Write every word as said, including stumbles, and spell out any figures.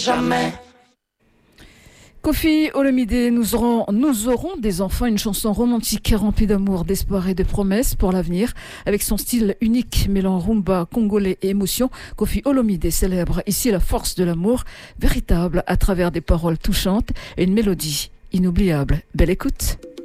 Jamais. Koffi Olomide, nous aurons, nous aurons des enfants, une chanson romantique remplie d'amour, d'espoir et de promesses pour l'avenir. Avec son style unique, mêlant rumba, congolais et émotion, Koffi Olomide célèbre ici la force de l'amour, véritable à travers des paroles touchantes et une mélodie inoubliable. Belle écoute.